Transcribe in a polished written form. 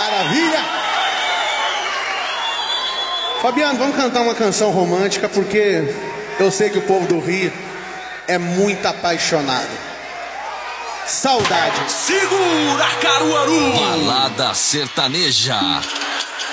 Maravilha! Fabiano, vamos cantar uma canção romântica, porque eu sei que o povo do Rio é muito apaixonado. Saudade. Segura, Caruaru! Balada sertaneja.